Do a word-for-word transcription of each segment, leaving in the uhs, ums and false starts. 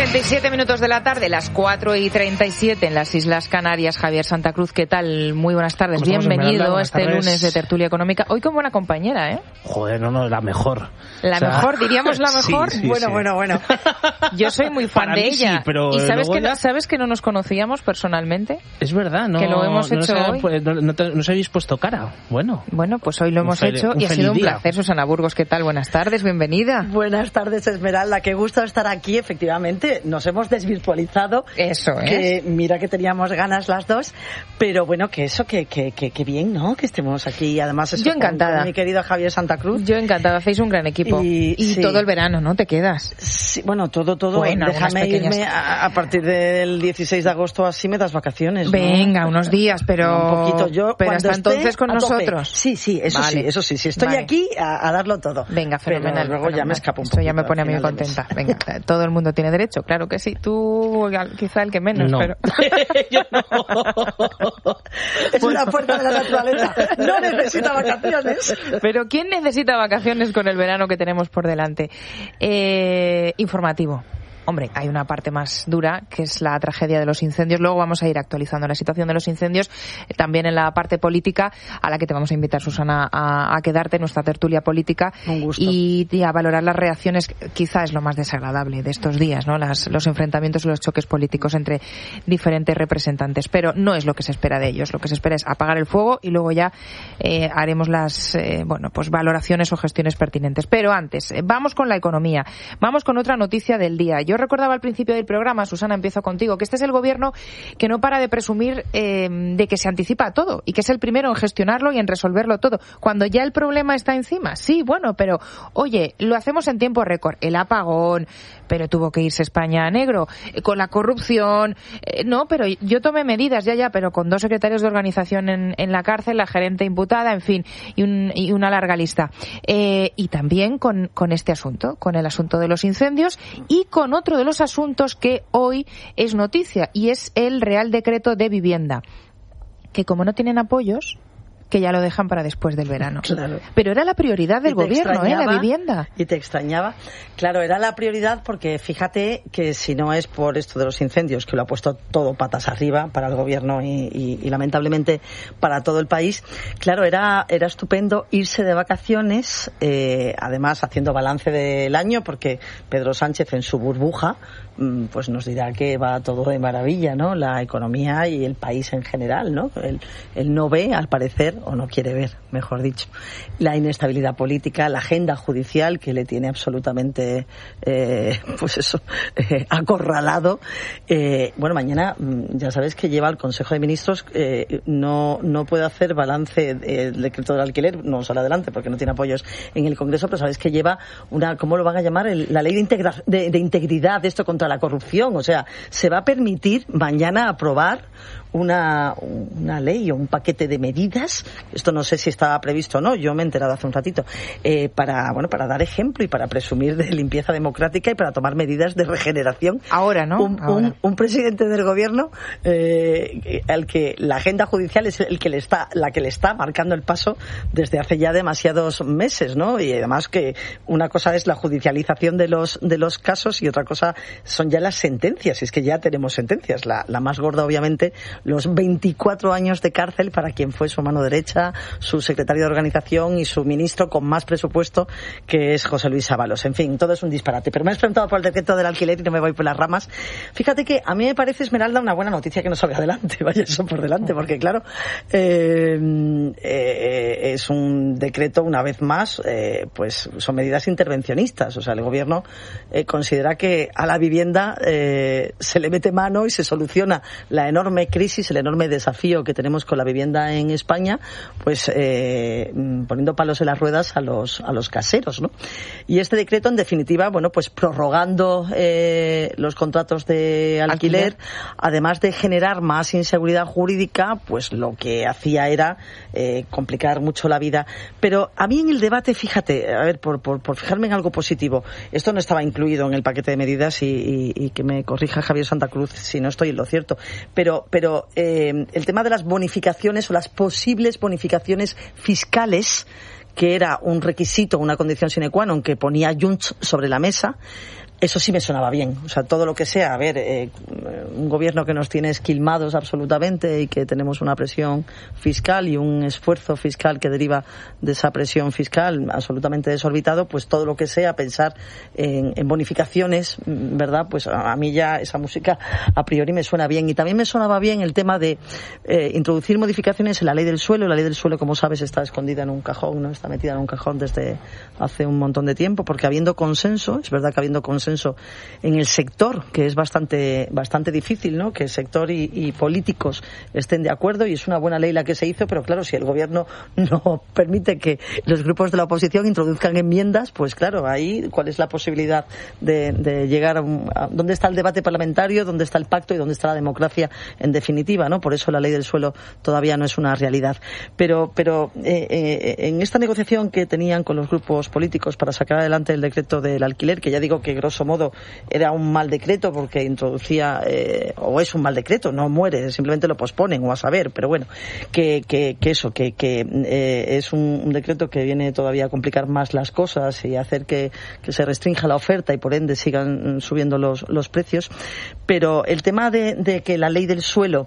treinta y siete minutos de la tarde, las cuatro y treinta y siete en las Islas Canarias. Javier Santa Cruz, ¿qué tal? Muy buenas tardes. Bienvenido a este lunes de Tertulia Económica. Hoy con buena compañera, ¿eh? Joder, no, no, la mejor. ¿La o sea, mejor? ¿Diríamos la mejor? Sí, sí, bueno, sí. bueno, bueno. Yo soy muy fan Para de mí ella. Sí, pero ¿Y sabes que, ya... no, sabes que no nos conocíamos personalmente? Es verdad, ¿no? Que lo hemos no hecho sé, hoy. Pues, no, no, te, no os habéis puesto cara. Bueno. Bueno, pues hoy lo hemos fel- hecho y ha sido un día. placer. Susana Burgos, ¿qué tal? Buenas tardes, bienvenida. Buenas tardes, Esmeralda. Qué gusto estar aquí. Efectivamente, nos hemos desvirtualizado. Eso es. Que mira que teníamos ganas las dos, pero bueno, que eso, que que, que, que bien, ¿no? Que estemos aquí. Además, eso Yo encantada. Con, con mi querido Javier Santa Cruz. Yo encantada. Hacéis un gran equipo. Y, y sí. todo el verano, ¿no? ¿Te quedas? Sí, bueno, todo, todo. Bueno, déjame pequeñas... irme a, a partir del dieciséis de agosto, así me das vacaciones, ¿no? Venga, unos días, pero... Un poquito. Yo, pero hasta entonces con nosotros. Sí, sí, eso vale. sí, eso sí. Sí, estoy vale. aquí a, a darlo todo. Venga, fenomenal. Pero luego fenomenal. ya me escapo un Esto poquito. ya me pone a mí contenta. Venga, todo el mundo tiene derecho, claro que sí. Tú, quizá el que menos, no. pero... Yo no. Es una fuerza de la naturaleza. No necesita vacaciones. Pero ¿quién necesita vacaciones con el verano que tenemos por delante? Eh, informativo. Hombre, hay una parte más dura, que es la tragedia de los incendios. Luego vamos a ir actualizando la situación de los incendios, eh, también en la parte política, a la que te vamos a invitar, Susana, a, a quedarte en nuestra tertulia política. Un gusto. Y, y a valorar las reacciones, quizá es lo más desagradable de estos días, ¿no? Las, los enfrentamientos y los choques políticos entre diferentes representantes. Pero no es lo que se espera de ellos. Lo que se espera es apagar el fuego y luego ya eh, haremos las eh, bueno, pues valoraciones o gestiones pertinentes. Pero antes, eh, vamos con la economía. Vamos con otra noticia del día. Yo recordaba al principio del programa, Susana, empiezo contigo, que este es el gobierno que no para de presumir eh, de que se anticipa a todo y que es el primero en gestionarlo y en resolverlo todo, cuando ya el problema está encima. Sí, bueno, pero oye, lo hacemos en tiempo récord. El apagón, pero tuvo que irse España a negro. Eh, con la corrupción, eh, no, pero yo tomé medidas, ya, ya, pero con dos secretarios de organización en, en la cárcel, la gerente imputada, en fin, y, un, y una larga lista. Eh, y también con, con este asunto, con el asunto de los incendios y con otro de los asuntos que hoy es noticia, y es el Real Decreto de Vivienda, que como no tienen apoyos, que ya lo dejan para después del verano. Claro. Pero era la prioridad del gobierno, ¿eh? La vivienda. Y te extrañaba. Claro, era la prioridad porque fíjate que si no es por esto de los incendios, que lo ha puesto todo patas arriba para el gobierno y, y, y lamentablemente para todo el país, claro, era, era estupendo irse de vacaciones, eh, además haciendo balance del año, porque Pedro Sánchez en su burbuja pues nos dirá que va todo de maravilla, ¿no? La economía y el país en general, ¿no? Él, él no ve, al parecer, o no quiere ver, mejor dicho, la inestabilidad política, la agenda judicial que le tiene absolutamente, eh, pues eso, eh, acorralado. Eh, bueno, mañana, ya sabes que lleva al Consejo de Ministros, eh, no, no puede hacer balance del decreto del alquiler, no sale adelante porque no tiene apoyos en el Congreso, pero sabes que lleva una, ¿cómo lo van a llamar? El, la ley de, integra, de, de integridad de esto contra la corrupción. O sea, se va a permitir mañana aprobar una, una ley o un paquete de medidas, esto no sé si estaba previsto o no, yo me he enterado hace un ratito, eh, para, bueno, para dar ejemplo y para presumir de limpieza democrática y para tomar medidas de regeneración. Ahora, ¿no? Un, Ahora. un, un presidente del gobierno eh, al que la agenda judicial es el que le está, la que le está marcando el paso desde hace ya demasiados meses, ¿no? Y además que una cosa es la judicialización de los, de los casos y otra cosa son ya las sentencias, y es que ya tenemos sentencias, la, la más gorda obviamente, los veinticuatro años de cárcel para quien fue su mano derecha, su secretario de organización y su ministro con más presupuesto, que es José Luis Ábalos. En fin, todo es un disparate. Pero me has preguntado por el decreto del alquiler y no me voy por las ramas. Fíjate que a mí me parece, Esmeralda, una buena noticia que no salga adelante, vaya eso por delante, porque claro, eh, eh, es un decreto, una vez más, eh, pues son medidas intervencionistas. O sea, el gobierno eh, considera que a la vivienda eh, se le mete mano y se soluciona la enorme crisis, el enorme desafío que tenemos con la vivienda en España, pues eh, poniendo palos en las ruedas a los a los caseros, ¿no? Y este decreto, en definitiva, bueno, pues prorrogando eh, los contratos de alquiler, alquiler, además de generar más inseguridad jurídica, pues lo que hacía era eh, complicar mucho la vida. Pero a mí en el debate, fíjate, a ver, por, por, por fijarme en algo positivo, esto no estaba incluido en el paquete de medidas y, y, y que me corrija Javier Santa Cruz si no estoy en lo cierto, pero, pero eh, el tema de las bonificaciones o las posibles bonificaciones fiscales, que era un requisito, una condición sine qua non que ponía Junts sobre la mesa, Eso sí me sonaba bien. O sea, todo lo que sea, a ver, eh, un gobierno que nos tiene esquilmados absolutamente y que tenemos una presión fiscal y un esfuerzo fiscal que deriva de esa presión fiscal absolutamente desorbitado, pues todo lo que sea pensar en, en bonificaciones, ¿verdad? Pues a, a mí ya esa música a priori me suena bien. Y también me sonaba bien el tema de eh, introducir modificaciones en la ley del suelo. La ley del suelo, como sabes, está escondida en un cajón, ¿no? Está metida en un cajón desde hace un montón de tiempo, porque habiendo consenso, es verdad que habiendo consenso en el sector, que es bastante bastante difícil, ¿no? Que el sector y, y políticos estén de acuerdo, y es una buena ley la que se hizo, pero claro, si el gobierno no permite que los grupos de la oposición introduzcan enmiendas, pues claro, ahí cuál es la posibilidad de, de llegar a, un, a dónde está el debate parlamentario, dónde está el pacto y dónde está la democracia en definitiva, ¿no? Por eso la ley del suelo todavía no es una realidad. Pero pero eh, eh, en esta negociación que tenían con los grupos políticos para sacar adelante el decreto del alquiler, que ya digo que grosso modo era un mal decreto porque introducía, eh, o es un mal decreto, no muere, simplemente lo posponen o a saber, pero bueno, que, que, que eso, que, que eh, es un, un decreto que viene todavía a complicar más las cosas y hacer que, que se restrinja la oferta y por ende sigan subiendo los, los precios. Pero el tema de, de que la ley del suelo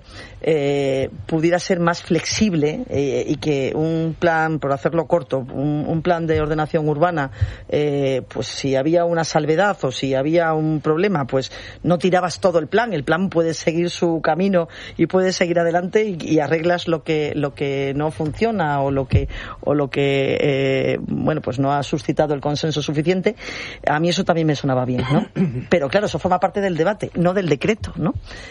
eh, pudiera ser más flexible eh, y que un plan, por hacerlo corto, un, un plan de ordenación urbana, eh, pues si había una salvedad o si había un problema, pues no tirabas todo el plan. El plan puede seguir su camino y puede seguir adelante y, y arreglas lo que lo que no funciona o lo que o lo que eh, bueno, pues no ha suscitado el consenso suficiente. A mí eso también me sonaba bien, ¿no? Pero claro, eso forma parte del debate, no del decreto, ¿no?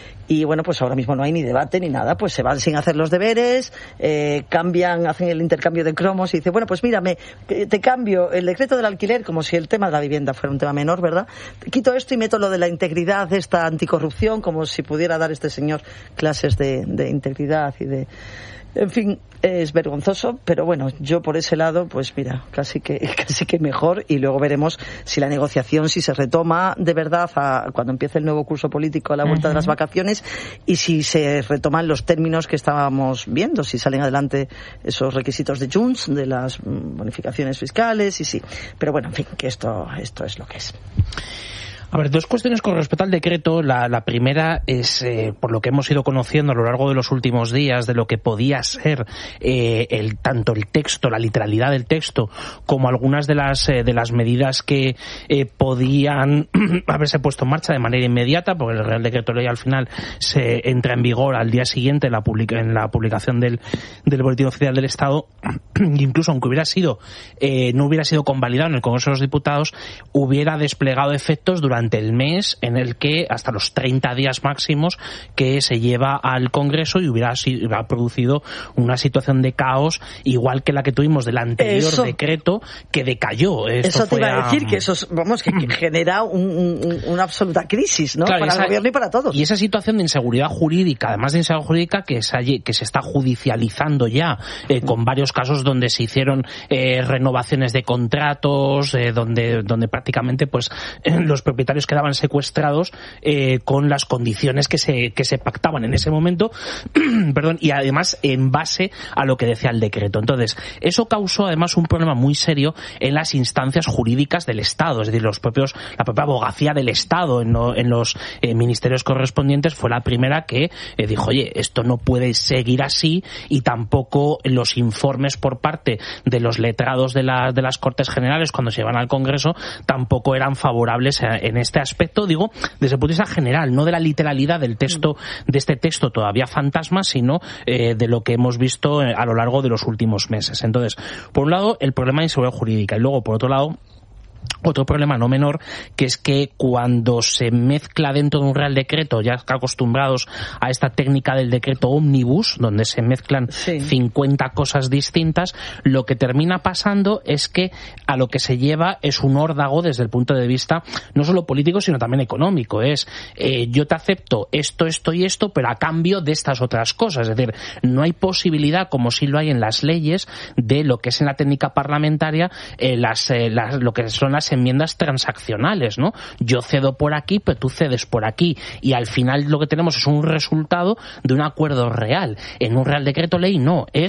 Y bueno, pues ahora mismo no hay ni debate ni nada, pues se van sin hacer los deberes, eh, cambian, hacen el intercambio de cromos y dice, bueno, pues mírame, te cambio el decreto del alquiler, como si el tema de la vivienda fuera un tema menor, ¿verdad? Quito esto y meto lo de la integridad, esta anticorrupción, como si pudiera dar este señor clases de, de integridad y de... En fin, es vergonzoso, pero bueno, yo por ese lado, pues mira, casi que casi que mejor, y luego veremos si la negociación, si se retoma de verdad a, cuando empiece el nuevo curso político a la vuelta uh-huh. de las vacaciones, y si se retoman los términos que estábamos viendo, si salen adelante esos requisitos de Junts, de las bonificaciones fiscales, y sí. Pero bueno, en fin, que esto, esto es lo que es. A ver, dos cuestiones con respecto al decreto. La, la primera es, eh, por lo que hemos ido conociendo a lo largo de los últimos días, de lo que podía ser eh, el tanto el texto, la literalidad del texto, como algunas de las eh, de las medidas que eh, podían haberse puesto en marcha de manera inmediata, porque el Real Decreto Ley al final se entra en vigor al día siguiente en la, publica, en la publicación del, del Boletín Oficial del Estado. Incluso aunque hubiera sido eh, no hubiera sido convalidado en el Congreso de los Diputados, hubiera desplegado efectos durante el mes en el que hasta los treinta días máximos que se lleva al Congreso, y hubiera, hubiera producido una situación de caos igual que la que tuvimos del anterior eso, decreto que decayó. Esto eso te iba a decir, a... que eso vamos que, que genera un, un, una absoluta crisis, ¿no? Claro, para esa, el gobierno y para todos. Y esa situación de inseguridad jurídica, además de inseguridad jurídica, que se, que se está judicializando ya eh, con varios casos donde se hicieron eh, renovaciones de contratos, eh, donde donde prácticamente pues eh, los propietarios quedaban secuestrados eh, con las condiciones que se que se pactaban en ese momento perdón, y además en base a lo que decía el decreto. Entonces, eso causó además un problema muy serio en las instancias jurídicas del Estado, es decir, los propios la propia abogacía del Estado en, lo, en los eh, ministerios correspondientes fue la primera que eh, dijo, oye, esto no puede seguir así, y tampoco los informes por parte de los letrados de, la, de las Cortes Generales cuando se llevan al Congreso tampoco eran favorables a, en este aspecto, digo, desde el punto de vista general, no de la literalidad del texto, de este texto todavía fantasma, sino eh, de lo que hemos visto a lo largo de los últimos meses. Entonces, por un lado, el problema de inseguridad jurídica, y luego, por otro lado, otro problema no menor, que es que cuando se mezcla dentro de un Real Decreto, ya acostumbrados a esta técnica del decreto ómnibus, donde se mezclan sí. cincuenta cosas distintas, lo que termina pasando es que a lo que se lleva es un órdago desde el punto de vista no solo político, sino también económico. Es, eh, yo te acepto esto, esto y esto, pero a cambio de estas otras cosas. Es decir, no hay posibilidad, como sí lo hay en las leyes, de lo que es en la técnica parlamentaria, eh, las, eh, las, lo que son las enmiendas transaccionales, ¿no? Yo cedo por aquí, pero tú cedes por aquí, y al final lo que tenemos es un resultado de un acuerdo real. En un Real Decreto Ley no, es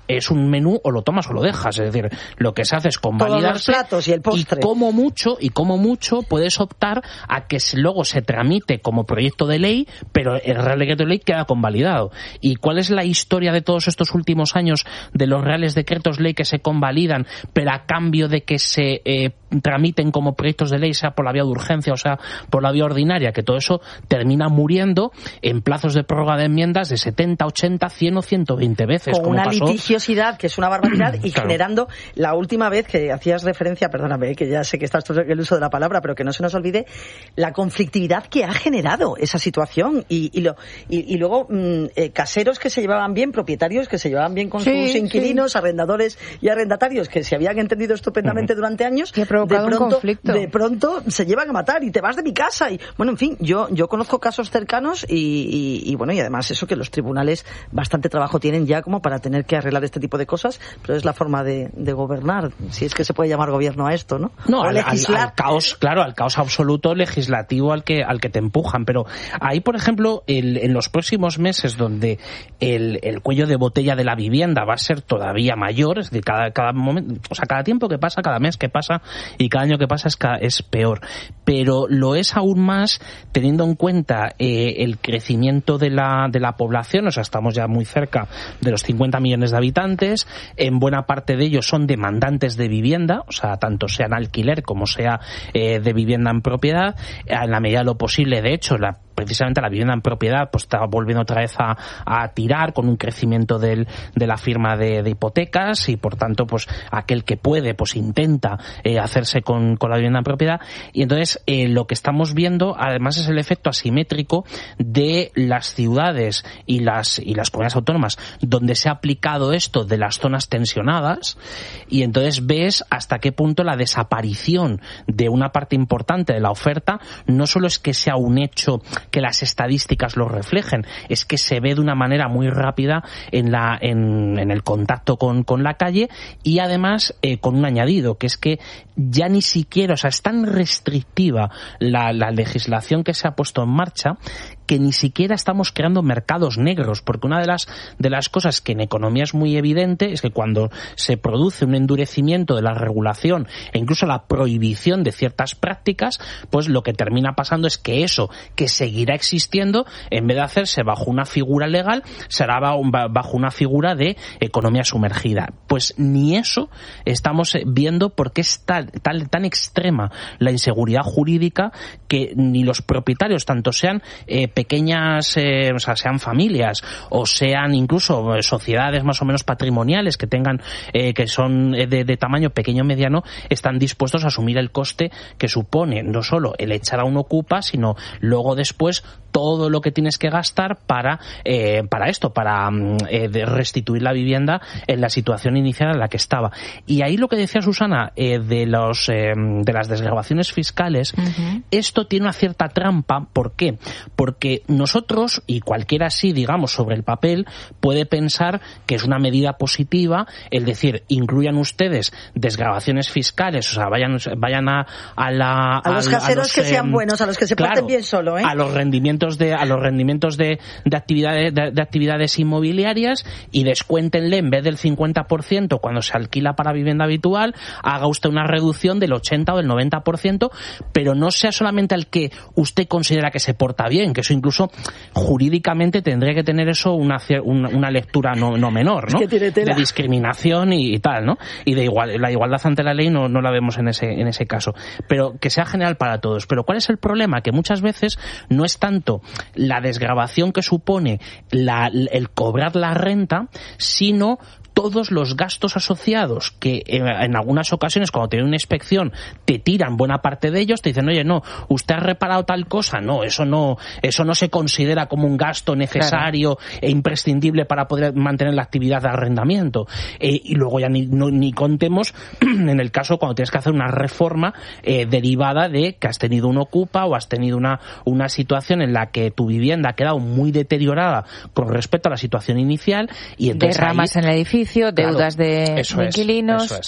es un menú o lo tomas o lo dejas, es decir, lo que se hace es convalidarse. Todos los platos y el postre. Y como mucho, y como mucho puedes optar a que luego se tramite como proyecto de ley, pero el Real Decreto de Ley queda convalidado. ¿Y cuál es la historia de todos estos últimos años de los Reales Decretos Ley que se convalidan, pero a cambio de que se eh, tramiten como proyectos de ley, sea por la vía de urgencia o sea por la vía ordinaria, que todo eso termina muriendo en plazos de prórroga de enmiendas de setenta, ochenta, cien o ciento veinte veces? Con como una pasó... litigiosidad que es una barbaridad y claro. generando, la última vez que hacías referencia, perdóname, que ya sé que estás todo el uso de la palabra, pero que no se nos olvide, la conflictividad que ha generado esa situación y, y, lo, y, y luego mmm, eh, caseros que se llevaban bien, propietarios que se llevaban bien con sí, sus inquilinos, sí. arrendadores y arrendatarios que se habían entendido estupendamente uh-huh. durante años, que ha provocado de pronto, un conflicto. De pronto se llevan a matar y te vas de mi casa y bueno, en fin, yo yo conozco casos cercanos y, y, y bueno, y además eso que los tribunales bastante trabajo tienen ya como para tener que arreglar este tipo de cosas, pero es la forma de, de gobernar, si es que se puede llamar gobierno a esto, ¿no? No, al, al, al caos, claro, al caos absoluto legislativo al que al que te empujan, pero ahí, por ejemplo, el, en los próximos meses donde el, el cuello de botella de la vivienda va a ser todavía mayor, es decir, cada, cada momento, o sea, cada tiempo que pasa, cada mes que pasa y cada año que pasa es, es peor, pero lo es aún más teniendo en cuenta eh, el crecimiento de la, de la población, o sea, estamos ya muy cerca de los cincuenta millones de habitantes, en buena parte de ellos son demandantes de vivienda, o sea, tanto sea en alquiler como sea eh, de vivienda en propiedad, en la medida de lo posible, de hecho, la precisamente la vivienda en propiedad pues está volviendo otra vez a, a tirar con un crecimiento del, de la firma de, de hipotecas y por tanto pues aquel que puede pues intenta eh, hacerse con, con la vivienda en propiedad y entonces eh, lo que estamos viendo además es el efecto asimétrico de las ciudades y las y las comunidades autónomas donde se ha aplicado esto de las zonas tensionadas y entonces ves hasta qué punto la desaparición de una parte importante de la oferta no solo es que sea un hecho que las estadísticas lo reflejen, es que se ve de una manera muy rápida en la en, en el contacto con, con la calle y además eh, con un añadido, que es que ya ni siquiera, o sea, es tan restrictiva la, la legislación que se ha puesto en marcha que ni siquiera estamos creando mercados negros, porque una de las de las cosas que en economía es muy evidente es que cuando se produce un endurecimiento de la regulación e incluso la prohibición de ciertas prácticas, pues lo que termina pasando es que eso que seguirá existiendo, en vez de hacerse bajo una figura legal, será bajo una figura de economía sumergida. Pues ni eso estamos viendo porque es tal, tal, tan extrema la inseguridad jurídica que ni los propietarios, tanto sean eh, pequeñas, eh, o sea, sean familias o sean incluso eh, sociedades más o menos patrimoniales que tengan, eh, que son de, de tamaño pequeño o mediano, están dispuestos a asumir el coste que supone no solo el echar a un ocupa, sino luego después todo lo que tienes que gastar para eh, para esto, para eh, de restituir la vivienda en la situación inicial en la que estaba. Y ahí lo que decía Susana eh, de los eh, de las desgravaciones fiscales, uh-huh. Esto tiene una cierta trampa. ¿Por qué? Porque nosotros, y cualquiera así, digamos, sobre el papel, puede pensar que es una medida positiva el decir, incluyan ustedes desgravaciones fiscales, o sea, vayan vayan a, a la... A los caseros a los, que eh, sean buenos, a los que se claro, porten bien solo, ¿eh? A los rendimientos de a los rendimientos de, de actividades de, de actividades inmobiliarias y descuéntenle en vez del cincuenta por ciento cuando se alquila para vivienda habitual, haga usted una reducción del ochenta o del noventa por ciento, pero no sea solamente al que usted considera que se porta bien, que eso incluso jurídicamente tendría que tener eso una una, una lectura no, no menor, ¿no? Es que tiene tela. De discriminación y, y tal, ¿no? Y de igual la igualdad ante la ley no, no la vemos en ese en ese caso, pero que sea general para todos. Pero ¿cuál es el problema? Que muchas veces no es tanto la desgravación que supone la, el cobrar la renta, sino todos los gastos asociados que en, en algunas ocasiones cuando tienen una inspección te tiran buena parte de ellos, te dicen, oye, no, usted ha reparado tal cosa, no, eso no eso no se considera como un gasto necesario claro. e imprescindible para poder mantener la actividad de arrendamiento. Eh, y luego ya ni, no, ni contemos en el caso cuando tienes que hacer una reforma eh, derivada de que has tenido un ocupa o has tenido una, una situación en la que tu vivienda ha quedado muy deteriorada con respecto a la situación inicial y entonces derramas ahí, en el edificio, deudas claro, de, eso de es, inquilinos. Eso es.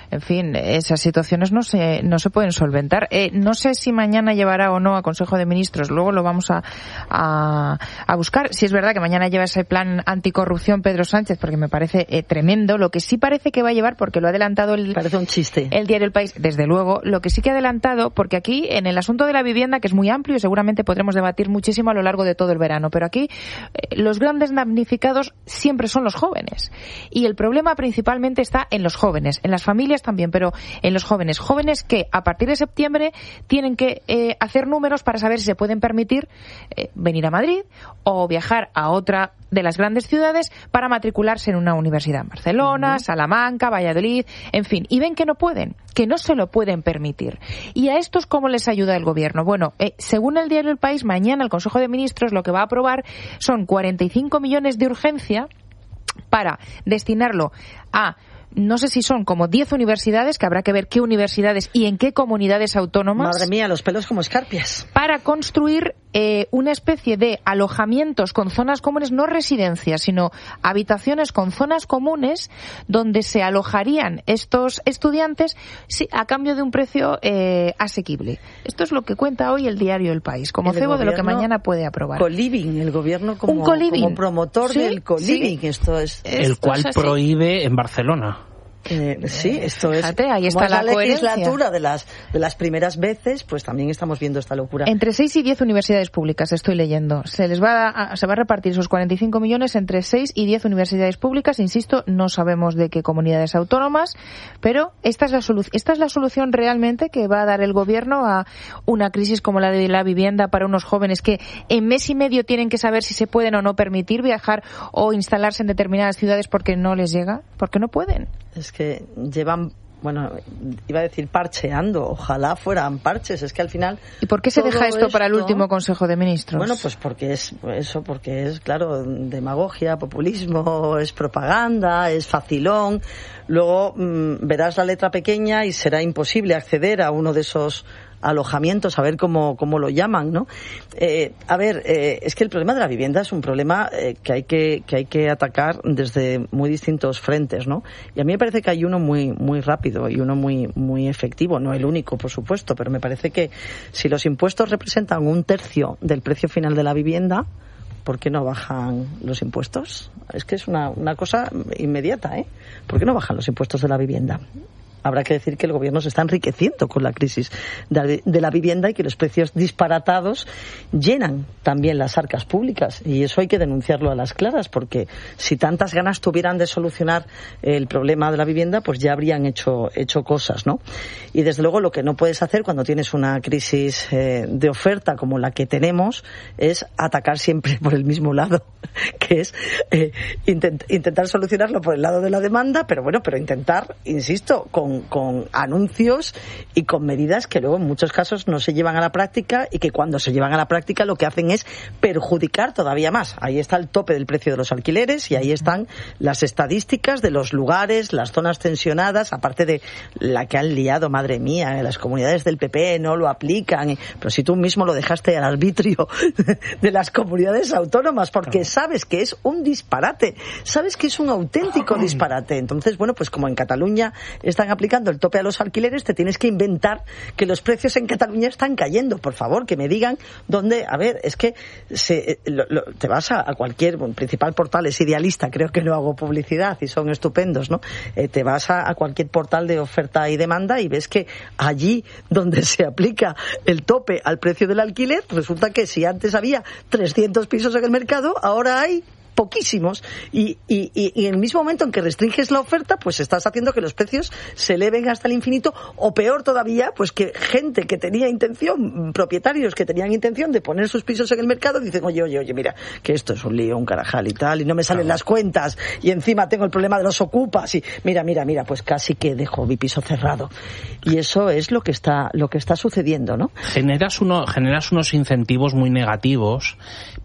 en fin, esas situaciones no se no se pueden solventar. Eh, no sé si mañana llevará o no a Consejo de Ministros, luego lo vamos a, a, a buscar. Si es verdad que mañana lleva ese plan anticorrupción Pedro Sánchez, porque me parece eh, tremendo. Lo que sí parece que va a llevar, porque lo ha adelantado el, parece un chiste. el diario El País, desde luego, lo que sí que ha adelantado, porque aquí en el asunto de la vivienda, que es muy amplio y seguramente podremos debatir muchísimo a lo largo de todo el verano, pero aquí eh, los grandes damnificados siempre son los jóvenes. Y el problema principalmente está en los jóvenes, en las familias también, pero en los jóvenes. Jóvenes que a partir de septiembre tienen que eh, hacer números para saber si se pueden permitir eh, venir a Madrid o viajar a otra de las grandes ciudades para matricularse en una universidad en Barcelona, uh-huh. Salamanca, Valladolid, en fin, y ven que no pueden, que no se lo pueden permitir. ¿Y a estos cómo les ayuda el gobierno? Bueno, eh, según el diario El País, mañana el Consejo de Ministros lo que va a aprobar son cuarenta y cinco millones de urgencia para destinarlo a, no sé si son como diez universidades, que habrá que ver qué universidades y en qué comunidades autónomas. Madre mía, los pelos como escarpias. Para construir eh, una especie de alojamientos con zonas comunes, no residencias, sino habitaciones con zonas comunes donde se alojarían estos estudiantes sí, a cambio de un precio eh, asequible. Esto es lo que cuenta hoy el diario El País, como el cebo de lo que mañana puede aprobar. Co-living, el gobierno como, un co-living. como promotor ¿Sí? del co-living. Sí. Esto es, el esto cual es prohíbe en Barcelona. Eh, sí, esto es. Fíjate, ahí está la, la legislatura de las de las primeras veces, pues también estamos viendo esta locura. Entre seis y diez universidades públicas, estoy leyendo. Se les va a, se va a repartir esos cuarenta y cinco millones entre seis y diez universidades públicas. Insisto, no sabemos de qué comunidades autónomas, pero esta es la solución. Esta es la solución realmente que va a dar el gobierno a una crisis como la de la vivienda para unos jóvenes que en mes y medio tienen que saber si se pueden o no permitir viajar o instalarse en determinadas ciudades porque no les llega, porque no pueden. Es que llevan, bueno, iba a decir parcheando, ojalá fueran parches, es que al final... ¿Y por qué se deja esto, esto para el último Consejo de Ministros? Bueno, pues porque es eso, porque es, claro, demagogia, populismo, es propaganda, es facilón. Luego mmm, verás la letra pequeña y será imposible acceder a uno de esos alojamientos, a ver cómo, cómo lo llaman, ¿no? Eh, a ver, eh, es que el problema de la vivienda es un problema eh, que hay que, que hay que atacar desde muy distintos frentes, ¿no? Y a mí me parece que hay uno muy, muy rápido y uno muy, muy efectivo, no el único, por supuesto, pero me parece que si los impuestos representan un tercio del precio final de la vivienda, ¿por qué no bajan los impuestos? Es que es una, una cosa inmediata, ¿eh? ¿Por qué no bajan los impuestos de la vivienda? Habrá que decir que el gobierno se está enriqueciendo con la crisis de la vivienda y que los precios disparatados llenan también las arcas públicas. Y eso hay que denunciarlo a las claras, porque si tantas ganas tuvieran de solucionar el problema de la vivienda, pues ya habrían hecho, hecho cosas, ¿no? Y desde luego lo que no puedes hacer cuando tienes una crisis eh, de oferta como la que tenemos es atacar siempre por el mismo lado, que es eh, intent, intentar solucionarlo por el lado de la demanda, pero bueno, pero intentar, insisto, con con anuncios y con medidas que luego en muchos casos no se llevan a la práctica y que cuando se llevan a la práctica lo que hacen es perjudicar todavía más. Ahí está el tope del precio de los alquileres y ahí están las estadísticas de los lugares, las zonas tensionadas, aparte de la que han liado, madre mía, las comunidades del P P no lo aplican, pero si tú mismo lo dejaste al arbitrio de las comunidades autónomas, porque sabes que es un disparate, sabes que es un auténtico disparate. Entonces, bueno, pues como en Cataluña están aplicando el tope a los alquileres, te tienes que inventar que los precios en Cataluña están cayendo. Por favor, que me digan dónde. A ver, es que se, lo, lo, te vas a, a cualquier bueno, principal portal, es Idealista, creo que no hago publicidad y son estupendos, ¿no? Eh, te vas a, a cualquier portal de oferta y demanda y ves que allí donde se aplica el tope al precio del alquiler, resulta que si antes había trescientos pisos en el mercado, ahora hay poquísimos y, y, y en el mismo momento en que restringes la oferta, pues estás haciendo que los precios se eleven hasta el infinito, o peor todavía, pues que gente que tenía intención, propietarios que tenían intención de poner sus pisos en el mercado, dicen, oye, oye, oye, mira, que esto es un lío, un carajal y tal, y no me salen claro. las cuentas, y encima tengo el problema de los ocupas, y mira, mira, mira, pues casi que dejo mi piso cerrado. Y eso es lo que está, lo que está sucediendo, ¿no? Generas uno, generas unos incentivos muy negativos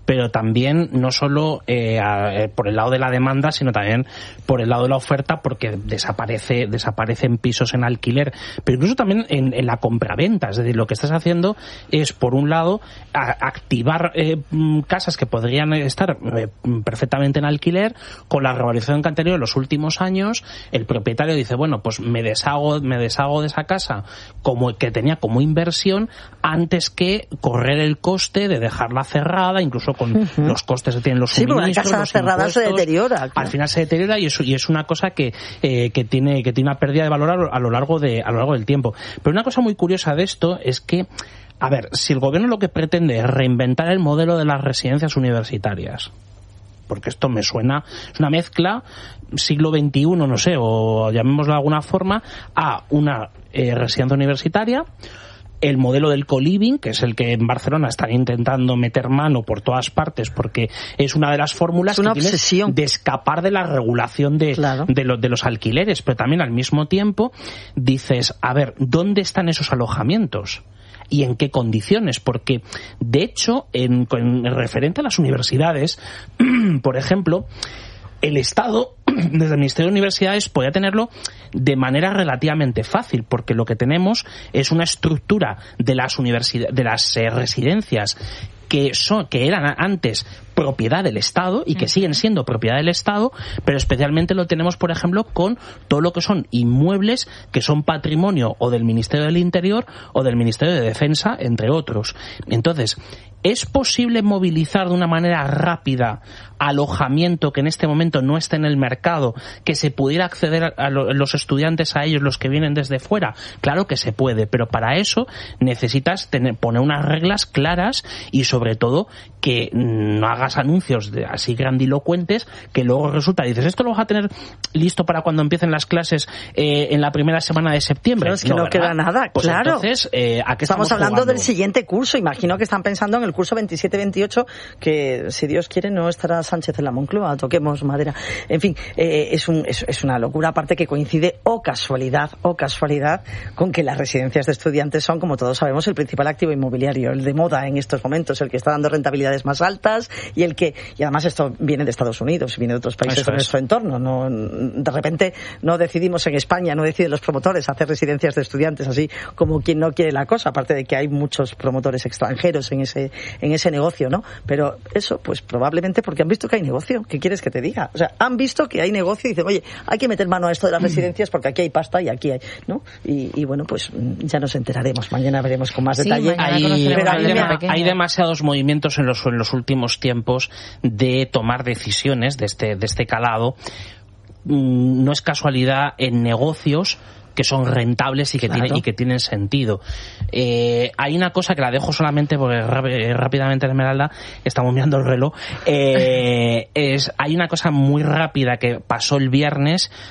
pero también no solo eh, a, por el lado de la demanda, sino también por el lado de la oferta, porque desaparece desaparecen pisos en alquiler, pero incluso también en, en la compraventa. Es decir, lo que estás haciendo es, por un lado, a, activar eh, casas que podrían estar eh, perfectamente en alquiler. Con la revalorización que han tenido en los últimos años, el propietario dice, bueno, pues me deshago, me deshago de esa casa como que tenía como inversión, antes que correr el coste de dejarla cerrada, incluso con uh-huh. los costes que tienen los sí, suministros, Sí, porque una casa cerrada se deteriora. Claro. Al final se deteriora y es, y es una cosa que, eh, que tiene que tiene una pérdida de valor a lo, a lo largo de a lo largo del tiempo. Pero una cosa muy curiosa de esto es que, a ver, si el gobierno lo que pretende es reinventar el modelo de las residencias universitarias, porque esto me suena, es una mezcla siglo veintiuno, no sé, o llamémoslo de alguna forma, a una eh, residencia universitaria, el modelo del co-living, que es el que en Barcelona están intentando meter mano por todas partes, porque es una de las fórmulas que tienes de escapar de la regulación de, claro. de, lo, de los alquileres, pero también al mismo tiempo dices, a ver, ¿dónde están esos alojamientos? ¿Y en qué condiciones? Porque, de hecho, en, en referente a las universidades, por ejemplo, el Estado, desde el Ministerio de Universidades, podía tenerlo de manera relativamente fácil, porque lo que tenemos es una estructura de las universidades, de las eh, residencias que son, que eran antes propiedad del Estado y que siguen siendo propiedad del Estado, pero especialmente lo tenemos, por ejemplo, con todo lo que son inmuebles que son patrimonio o del Ministerio del Interior o del Ministerio de Defensa, entre otros. Entonces, ¿es posible movilizar de una manera rápida alojamiento que en este momento no esté en el mercado, que se pudiera acceder a los estudiantes a ellos, los que vienen desde fuera? Claro que se puede, pero para eso necesitas tener, poner unas reglas claras y sobre todo que no hagas anuncios de, así grandilocuentes, que luego resulta, dices, esto lo vas a tener listo para cuando empiecen las clases eh, en la primera semana de septiembre. Pero es que no, no queda nada, pues claro. Entonces, eh, ¿a qué estamos, estamos hablando jugando? Del siguiente curso, imagino que están pensando en el curso veintisiete veintiocho, que si Dios quiere no estará Sánchez en la Moncloa, toquemos madera. En fin, eh, es, un, es, es una locura, aparte que coincide, o oh casualidad, o oh casualidad, con que las residencias de estudiantes son, como todos sabemos, el principal activo inmobiliario, el de moda en estos momentos, el que está dando rentabilidades más altas y el que, y además esto viene de Estados Unidos, viene de otros países Eso de nuestro es. entorno, no, de repente no decidimos en España, no deciden los promotores hacer residencias de estudiantes así como quien no quiere la cosa, aparte de que hay muchos promotores extranjeros en ese, en ese negocio, ¿no? Pero eso, pues probablemente porque han visto que hay negocio. ¿Qué quieres que te diga? O sea, han visto que hay negocio y dicen, oye, hay que meter mano a esto de las residencias porque aquí hay pasta y aquí hay, ¿no? Y, y bueno, pues ya nos enteraremos. Mañana veremos con más sí, detalle. Hay, pero hay, dem- hay demasiados movimientos en los, en los últimos tiempos de tomar decisiones de este, de este calado. No es casualidad en negocios que son rentables y que, claro. tienen, y que tienen sentido. Eh, hay una cosa que la dejo solamente porque rápidamente, Esmeralda, estamos mirando el reloj. Eh, es, hay una cosa muy rápida que pasó el viernes